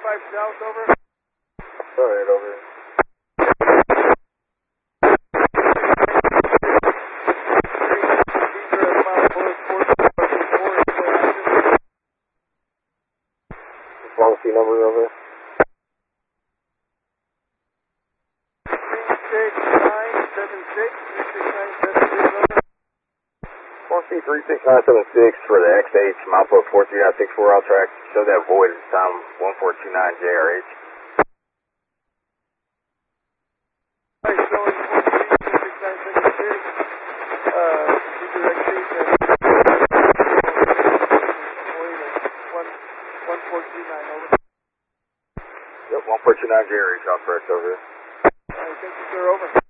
south, over. Go ahead, over. Policy number, over. 36976, for the XH, milepost 43.64, I'll track, show that void at time 1429 JRH. Yep, 1429 JRH, I'll correct over. Alright, thank you, sir, over.